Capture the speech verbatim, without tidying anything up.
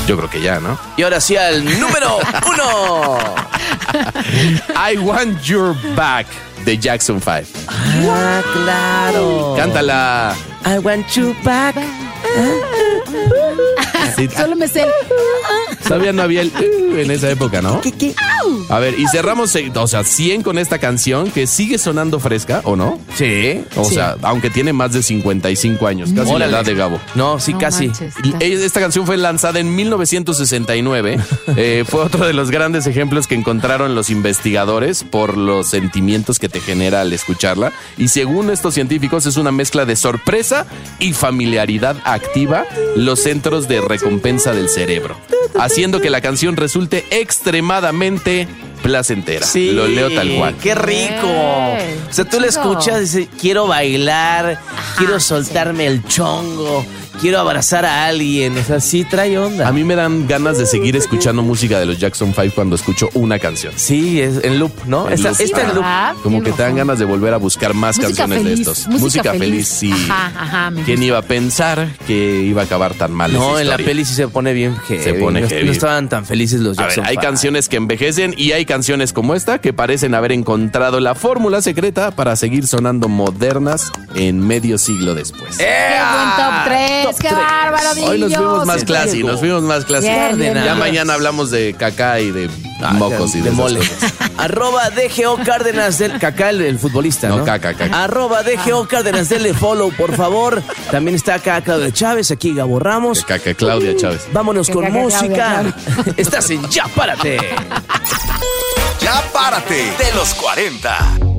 Yo creo que ya, ¿no? Y ahora sí al número uno. I Want Your Back de Jackson five. Ah, claro. Cántala. I want you back. Sí, Solo me sé el... todavía no había el uh, en esa época, ¿no? ¿Qué, qué? A ver, y cerramos, eh, o sea, cien con esta canción que sigue sonando fresca, ¿o no? Sí. O Sí. sea, aunque tiene más de cincuenta y cinco años, casi Órale. la edad de Gabo. No, sí, No casi. manches. Y Esta canción fue lanzada en mil novecientos sesenta y nueve. Eh, fue otro de los grandes ejemplos que encontraron los investigadores por los sentimientos que te genera al escucharla. Y según estos científicos, es una mezcla de sorpresa y familiaridad activa los centros de recompensa del cerebro, haciendo que la canción resulte extremadamente placentera. Sí. Lo leo tal cual. ¡Qué rico! Ey, O sea, tú qué le chido. escuchas y dices, quiero bailar, quiero soltarme el chongo, quiero abrazar a alguien. O sea, sí trae onda. A mí me dan ganas de seguir escuchando música de los Jackson five cuando escucho una canción. Sí, es en loop, ¿no? En Esta, loop. esta en loop. ¿Verdad? Como Bien que te dan loco. ganas de volver a buscar más Música canciones feliz, de estos. música feliz, feliz. sí. Ajá, ajá, me ¿Quién gusta. iba a pensar que iba a acabar tan mal No, esa en la historia? peli sí se pone bien heavy. Se pone no, heavy. no estaban tan felices los A ver, Jackson hay five. canciones que envejecen y hay canciones como esta que parecen haber encontrado la fórmula secreta para seguir sonando modernas en medio siglo después. ¡Qué buen top tres! Top ¡Qué tres. bárbaro, niños! Hoy nos fuimos más Sí, classy, Diego. nos fuimos más classy. Bien, bien, Ya bien. mañana hablamos de caca y de Ah, mocos y de, de esas mole. cosas. Arroba D G O Cárdenas del Cacá, el, el futbolista, ¿no? No, Caca, Caca. Arroba D G O Cárdenas, denle follow, por favor. También está acá Claudio Chávez, aquí Gabo Ramos. Caca, Claudia Chávez. Vámonos Que con caca, música. Claudia, Estás en Ya Párate. Ya párate de los cuarenta.